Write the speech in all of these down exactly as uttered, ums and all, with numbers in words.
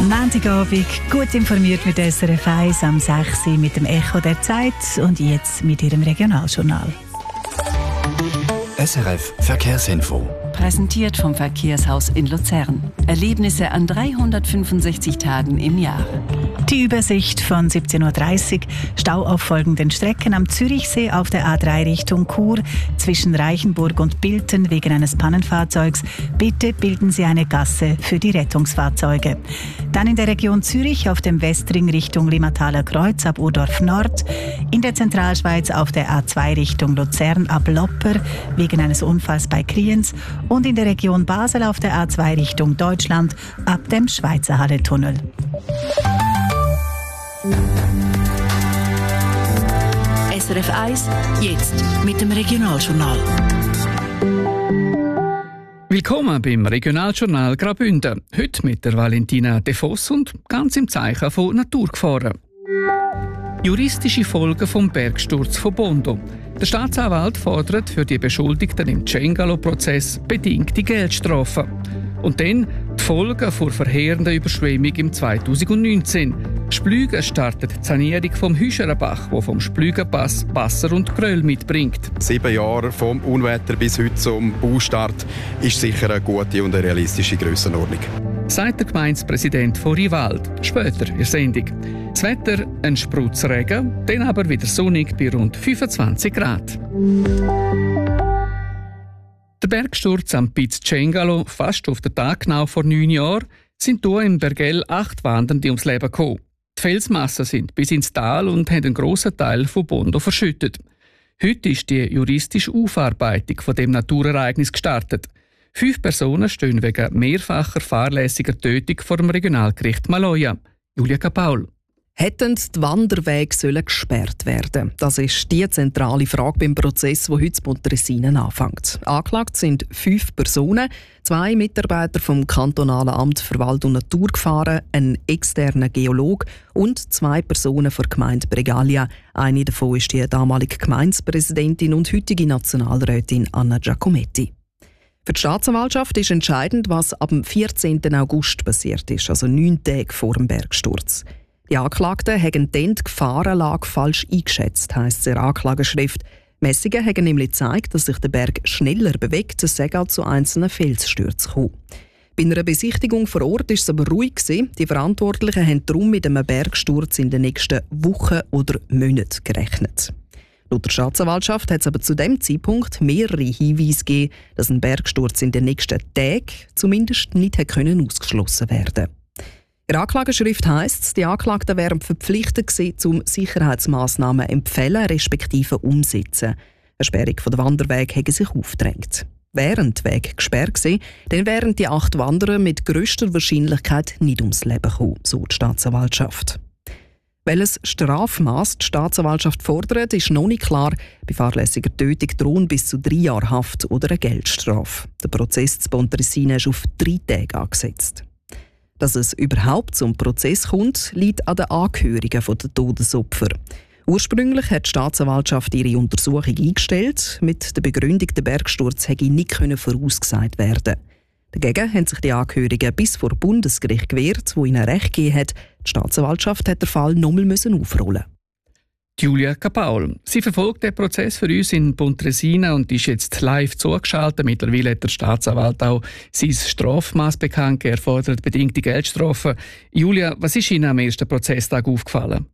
Montagabend, gut informiert mit S R F eins am sechs Uhr mit dem Echo der Zeit und jetzt mit Ihrem Regionaljournal. S R F Verkehrsinfo. Präsentiert vom Verkehrshaus in Luzern. Erlebnisse an dreihundertfünfundsechzig Tagen im Jahr. Die Übersicht von siebzehn Uhr dreißig. Stau auf folgenden Strecken am Zürichsee auf der A drei Richtung Chur zwischen Reichenburg und Bilten wegen eines Pannenfahrzeugs. Bitte bilden Sie eine Gasse für die Rettungsfahrzeuge. Dann in der Region Zürich auf dem Westring Richtung Limataler Kreuz ab Urdorf Nord. In der Zentralschweiz auf der A zwei Richtung Luzern ab Lopper wegen eines Unfalls bei Kriens. Und in der Region Basel auf der A zwei Richtung Deutschland ab dem Schweizer Halletunnel. S R F eins, jetzt mit dem Regionaljournal. Willkommen beim Regionaljournal Graubünden. Heute mit der Valentina De Voss und ganz im Zeichen von Naturgefahren. Juristische Folgen vom Bergsturz von Bondo. Der Staatsanwalt fordert für die Beschuldigten im Cengalo-Prozess bedingte Geldstrafen. Und dann die Folgen der verheerenden Überschwemmung im zweitausendneunzehn. Splügen startet die Sanierung vom Hüscherenbach, wo vom Splügenpass Wasser und Geröll mitbringt. Sieben Jahre vom Unwetter bis heute zum Baustart ist sicher eine gute und eine realistische Grössenordnung. Sagt der Gemeindepräsident von Riwald. Später in der Sendung. Das Wetter, ein Sprutzregen, dann aber wieder sonnig bei rund fünfundzwanzig Grad. Der Bergsturz am Piz Cengalo, fast auf den Tag genau vor neun Jahren, sind hier im Bergell acht Wandernde ums Leben gekommen. Die Felsmassen sind bis ins Tal und haben einen grossen Teil von Bondo verschüttet. Heute ist die juristische Aufarbeitung von dem Naturereignis gestartet. Fünf Personen stehen wegen mehrfacher fahrlässiger Tötung vor dem Regionalgericht Maloja. Julia Kapaul. Hätten die Wanderwege sollen gesperrt werden? Das ist die zentrale Frage beim Prozess, der heute in Pontresina anfängt. Angeklagt sind fünf Personen, zwei Mitarbeiter vom kantonalen Amt für Wald- und Naturgefahren, ein externer Geologe und zwei Personen der Gemeinde Bregaglia. Eine davon ist die damalige Gemeindepräsidentin und heutige Nationalrätin Anna Giacometti. Für die Staatsanwaltschaft ist entscheidend, was ab dem vierzehnten August passiert ist, also neun Tage vor dem Bergsturz. Die Anklagten haben dann die Gefahrenlage falsch eingeschätzt, heisst es in der Anklageschrift. Messungen haben nämlich gezeigt, dass sich der Berg schneller bewegt, es sei auch zu einzelnen Felsstürzen gekommen. Bei einer Besichtigung vor Ort war es aber ruhig. Die Verantwortlichen haben darum mit einem Bergsturz in den nächsten Wochen oder Monaten gerechnet. Laut der Staatsanwaltschaft hat es aber zu diesem Zeitpunkt mehrere Hinweise gegeben, dass ein Bergsturz in den nächsten Tagen zumindest nicht hätte ausgeschlossen werden können. In der Anklageschrift heisst es, die Anklagten wären verpflichtet gewesen, um Sicherheitsmaßnahmen empfehlen respektive umsetzen. Eine Sperrung der Wanderwege hätte sich aufgedrängt. Wären die Wege gesperrt gewesen, dann wären die acht Wanderer mit grösster Wahrscheinlichkeit nicht ums Leben gekommen, so die Staatsanwaltschaft. Welches Strafmaß die Staatsanwaltschaft fordert, ist noch nicht klar. Bei fahrlässiger Tötung drohen bis zu drei Jahre Haft oder eine Geldstrafe. Der Prozess zu Pontresina ist auf drei Tage angesetzt. Dass es überhaupt zum Prozess kommt, liegt an den Angehörigen der Todesopfer. Ursprünglich hat die Staatsanwaltschaft ihre Untersuchung eingestellt. Mit der Begründung, der Bergsturz hätte nicht vorausgesagt werden. Dagegen haben sich die Angehörigen bis vor Bundesgericht gewehrt, wo ihnen Recht gegeben hat. Die Staatsanwaltschaft hat den Fall nochmal aufrollen. Julia Kapaul. Sie verfolgt den Prozess für uns in Pontresina und ist jetzt live zugeschaltet. Mittlerweile hat der Staatsanwalt auch sein Strafmaß bekannt gegeben. Er fordert bedingte Geldstrafen. Julia, was ist Ihnen am ersten Prozesstag aufgefallen?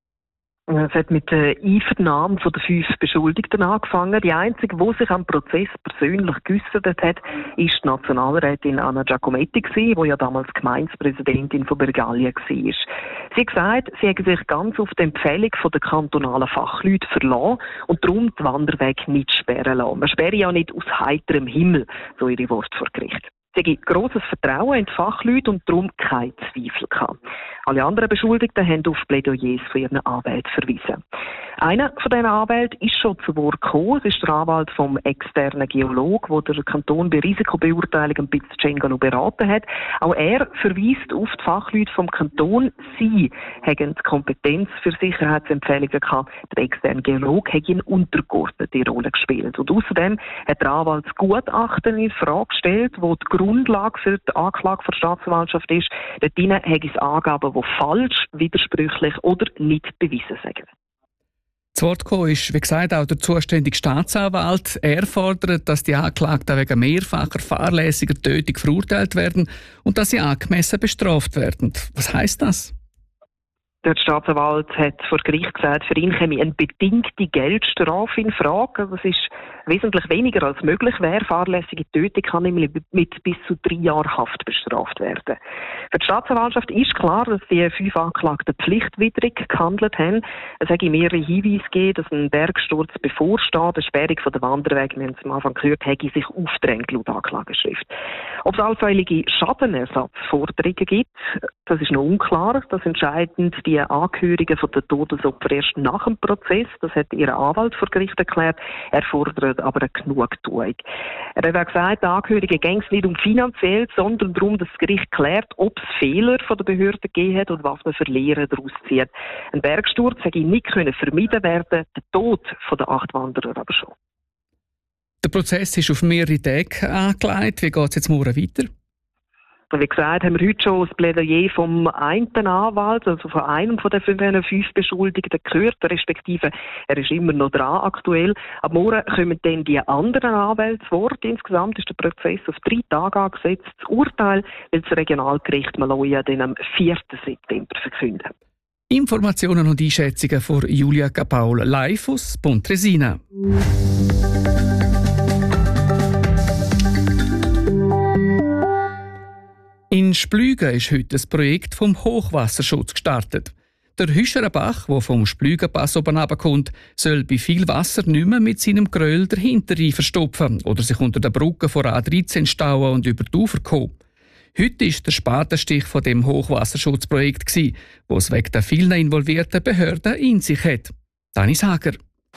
Es hat mit der Einvernahme der fünf Beschuldigten angefangen. Die einzige, die sich am Prozess persönlich geäussert hat, ist die Nationalrätin Anna Giacometti, die ja damals Gemeindepräsidentin von Bregaglia war. Sie hat gesagt, sie hätte sich ganz auf die Empfehlung der kantonalen Fachleute verlassen und darum die Wanderwege nicht sperren lassen. Man sperre ja nicht aus heiterem Himmel, so ihre Worte vor Gericht. Sie gibt grosses Vertrauen in die Fachleute und darum keinen Zweifel gehabt. Alle anderen Beschuldigten haben auf Plädoyers von ihren Anwälten verwiesen. Einer von diesen Anwälten ist schon zu Wort gekommen. Es ist der Anwalt vom externen Geologen, der der Kanton bei Risikobeurteilung am Piz Cengalo beraten hat. Auch er verweist auf die Fachleute vom Kanton. Sie haben die Kompetenz für Sicherheitsempfehlungen gehabt. Der externe Geologe hat eine untergeordnete Rolle gespielt. Und außerdem hat der Anwalt das Gutachten in Frage gestellt, wo die Grundlage für die Anklage der Staatsanwaltschaft ist, dort drin hat es Angaben, die falsch, widersprüchlich oder nicht bewiesen sind. Zu Wort gekommen ist, wie gesagt, auch der zuständige Staatsanwalt. Er fordert, dass die Anklagten wegen mehrfacher fahrlässiger Tötung verurteilt werden und dass sie angemessen bestraft werden. Was heisst das? Der Staatsanwalt hat vor Gericht gesagt, für ihn käme eine bedingte Geldstrafe in Frage. Das ist wesentlich weniger als möglich wäre. Fahrlässige Tötung kann nämlich mit bis zu drei Jahren Haft bestraft werden. Für die Staatsanwaltschaft ist klar, dass die fünf Anklagten pflichtwidrig gehandelt haben. Es hat mehrere Hinweise gegeben, dass ein Bergsturz bevorsteht. Eine Sperrung von der Wanderwege, wir haben es am Anfang gehört, hätte sich aufgedrängt laut Anklageschrift. Ob es allfällige Schadenersatzforderungen gibt, das ist noch unklar. Das entscheidend die Angehörigen von den Todesopfer erst nach dem Prozess. Das hat ihr Anwalt vor Gericht erklärt. Er fordert aber eine Genugtuung. Er hat auch gesagt, die Angehörigen gehen es nicht um finanziell, sondern darum, dass das Gericht klärt, ob es Fehler von der Behörde gegeben hat und was man für Lehren daraus zieht. Ein Bergsturz hätte nicht können vermieden werden, der Tod der acht Wanderer aber schon. Der Prozess ist auf mehrere Tage angelegt. Wie geht es jetzt morgen weiter? Wie gesagt, haben wir heute schon das Plädoyer vom einen Anwalt, also von einem von den fünf Beschuldigten gehört, respektive er ist immer noch dran aktuell. Ab morgen kommen dann die anderen Anwälte zu Wort. Insgesamt ist der Prozess auf drei Tage angesetzt. Das Urteil will das Regionalgericht Maloja dann am vierten September verkünden. Informationen und Einschätzungen von Julia Capaul live aus Pontresina. In Splügen ist heute das Projekt vom Hochwasserschutz gestartet. Der Hüscherenbach, der vom Splügenpass oben runterkommt, soll bei viel Wasser nicht mehr mit seinem Gröll den Hinterrhein verstopfen oder sich unter der Brücke vor A dreizehn stauen und über die Ufer kommen. Heute war der Spatenstich von dem Hochwasserschutzprojekt, wo es wegen der vielen involvierten Behörden in sich hat. Dani Sager.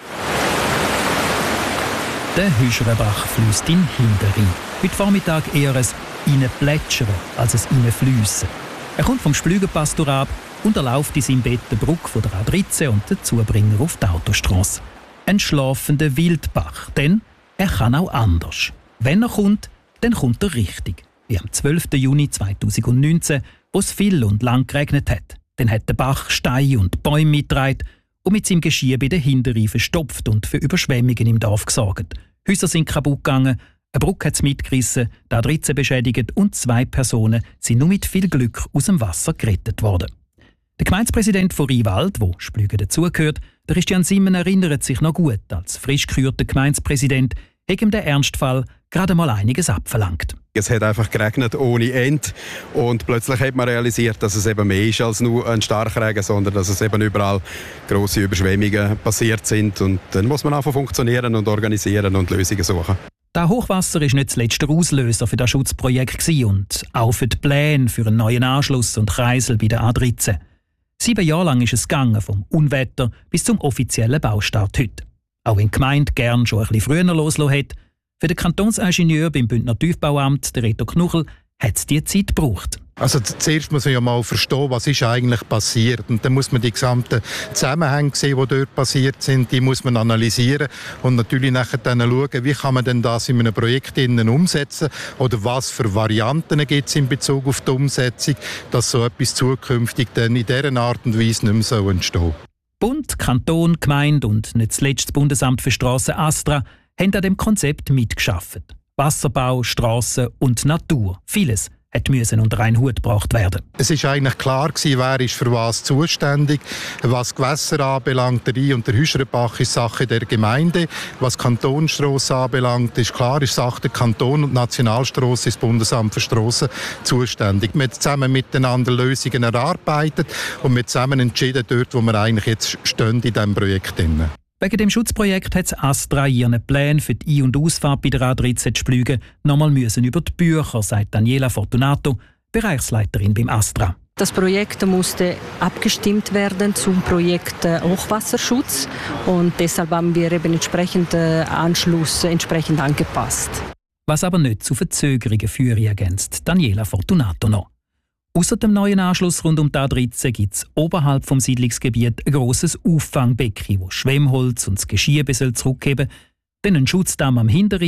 Der Hüscherenbach fließt in den Hinterrhein. Heute Vormittag eher ein «Reinplätschern» als ein «Reinfliessen». Er kommt vom Splügenpass ab und erläuft in seinem Bett die Brücke von der A dreizehn und den Zubringer auf die Autostrasse. Ein schlafender Wildbach, denn er kann auch anders. Wenn er kommt, dann kommt er richtig. Wie am zwölften Juni zweitausendneunzehn, wo es viel und lang geregnet hat. Dann hat der Bach Steine und Bäume mitgetragen und mit seinem Geschirr bei den Hinterrhein verstopft und für Überschwemmungen im Dorf gesorgt. Häuser sind kaputt gegangen, eine Brücke hat es mitgerissen, die A dreizehn beschädigt und zwei Personen sind nur mit viel Glück aus dem Wasser gerettet worden. Der Gemeindepräsident von Rheinwald, der Splügen dazugehört, der Christian Simmen, erinnert sich noch gut, als frisch gekürter Gemeindepräsident hat ihm der Ernstfall gerade mal einiges abverlangt. Es hat einfach geregnet ohne Ende und plötzlich hat man realisiert, dass es eben mehr ist als nur ein Starkregen, sondern dass es eben überall grosse Überschwemmungen passiert sind und dann muss man einfach funktionieren und organisieren und Lösungen suchen. Das Hochwasser war nicht zuletzt der Auslöser für das Schutzprojekt und auch für die Pläne für einen neuen Anschluss und Kreisel bei der A dreizehn. Sieben Jahre lang ist es gegangen, vom Unwetter bis zum offiziellen Baustart heute. Auch wenn die Gemeinde gern schon ein bisschen früher losgelassen hat, für den Kantonsingenieur beim Bündner Tiefbauamt, der Reto Knuchel, hat es die Zeit gebraucht. Also zuerst muss man ja mal verstehen, was ist eigentlich passiert. Und dann muss man die gesamten Zusammenhänge sehen, die dort passiert sind, die muss man analysieren und natürlich nachher dann schauen, wie kann man denn das in einem Projekt umsetzen oder was für Varianten gibt es in Bezug auf die Umsetzung, dass so etwas zukünftig dann in dieser Art und Weise nicht mehr so entstehen. Bund, Kanton, Gemeinde und nicht zuletzt das Bundesamt für Strassen ASTRA haben an dem Konzept mitgeschafft. Wasserbau, Strassen und Natur. Vieles hat müssen unter einen Hut gebracht werden. Es war eigentlich klar, wer ist für was zuständig. Was Gewässer anbelangt, der Rhein und der Hüscherenbach ist Sache der Gemeinde. Was Kantonsstrasse anbelangt, ist klar, ist Sache der Kanton und Nationalstrasse ist das Bundesamt für Strassen zuständig. Wir haben zusammen miteinander Lösungen erarbeitet und wir haben zusammen entschieden, dort, wo wir eigentlich jetzt stehen in diesem Projekt. Wegen dem Schutzprojekt hat das ASTRA ihren Plänen für die Ein- und Ausfahrt bei der A dreizehn zu Splügen nochmal müssen über die Bücher, sagt Daniela Fortunato, Bereichsleiterin beim ASTRA. Das Projekt musste abgestimmt werden zum Projekt Hochwasserschutz und deshalb haben wir eben entsprechend Anschluss entsprechend angepasst. Was aber nicht zu Verzögerungen führe, ergänzt Daniela Fortunato noch. Ausser dem neuen Anschluss rund um die A dreizehn gibt es oberhalb vom Siedlungsgebiet ein grosses Auffangbecken, wo Schwemmholz und das Geschirr zurückgeben soll, dann einen Schutzdamm am Hinterrhein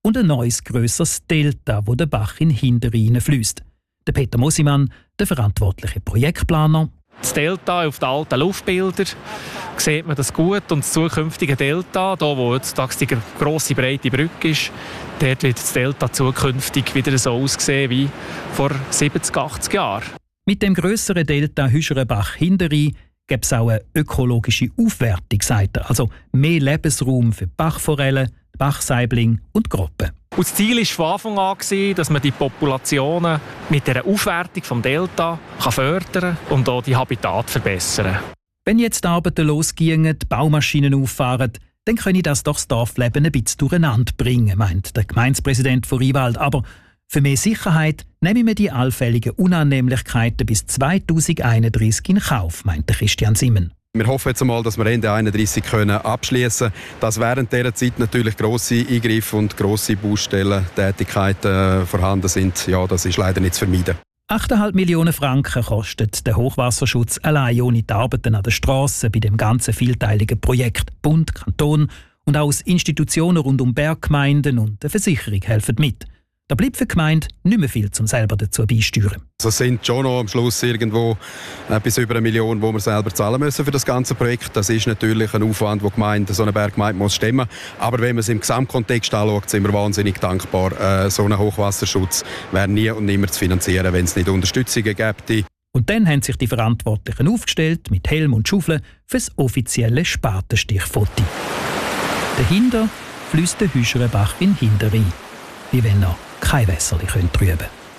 und ein neues, grösseres Delta, wo der Bach in Hinterrhein fließt. Der Peter Mosimann, der verantwortliche Projektplaner. Das Delta auf den alten Luftbildern sieht man das gut und das zukünftige Delta, da wo heutzutage die grosse breite Brücke ist, dort wird das Delta zukünftig wieder so aussehen wie vor siebzig, achtzig Jahren. Mit dem grösseren Delta Hüscherenbach-Hinterrhein gibt es auch eine ökologische Aufwertung, sagt er. Also mehr Lebensraum für Bachforellen, Bachsaibling und Groppen. Und das Ziel war von Anfang an, dass man die Populationen mit der Aufwertung des Delta fördern kann und auch die Habitat verbessern. Wenn jetzt die Arbeiten losgehen, die Baumaschinen auffahren, dann könne das doch das Dorfleben ein bisschen durcheinander bringen, meint der Gemeindepräsident von Riewald. Aber für mehr Sicherheit nehmen wir die allfälligen Unannehmlichkeiten bis zweitausendeinunddreißig in Kauf, meint Christian Simmen. Wir hoffen jetzt einmal, dass wir Ende einunddreißig können abschließen können. Dass während dieser Zeit natürlich grosse Eingriffe und grosse Baustellentätigkeiten vorhanden sind, ja, das ist leider nicht zu vermeiden. acht Komma fünf Millionen Franken kostet der Hochwasserschutz allein ohne die Arbeiten an der Strasse bei dem ganzen vielteiligen Projekt. Bund, Kanton und auch Institutionen rund um Berggemeinden und eine Versicherung helfen mit. Da bleibt für die Gemeinde nicht mehr viel, um selber dazu beisteuern. Also es sind schon noch am Schluss irgendwo etwas über eine Million, die wir selber zahlen müssen für das ganze Projekt. Das ist natürlich ein Aufwand, den die Gemeinde, so eine Berggemeinde muss stemmen. Aber wenn man es im Gesamtkontext anschaut, sind wir wahnsinnig dankbar. Äh, so ein Hochwasserschutz wäre nie und nimmer zu finanzieren, wenn es nicht Unterstützungen gäbe. Und dann haben sich die Verantwortlichen aufgestellt mit Helm und Schaufel für das offizielle Spatenstichfoto. Dahinter fließt der Hüscherenbach in Hinterrhein, wie wenn er kein Wässerli trüben.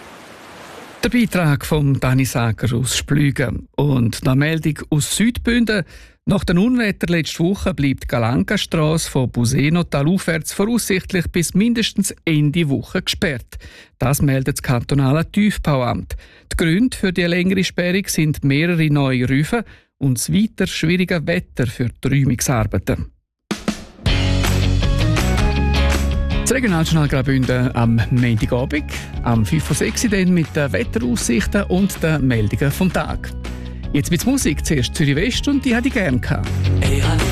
Der Beitrag von Dani Sager aus Splügen und eine Meldung aus Südbünden. Nach den Unwetter letzte Woche bleibt die Galanka-Strasse von Busenotal aufwärts voraussichtlich bis mindestens Ende Woche gesperrt. Das meldet das kantonale Tiefbauamt. Die Gründe für die längere Sperrung sind mehrere neue Rüfe und das weiter schwierige Wetter für die Räumungsarbeiten. Das Regionaljournal Graubünden am Montagabend, am fünf vor sechs dann mit den Wetteraussichten und den Meldungen vom Tag. Jetzt mit Musik, zuerst Zürich West und die hätte ich gerne gehabt.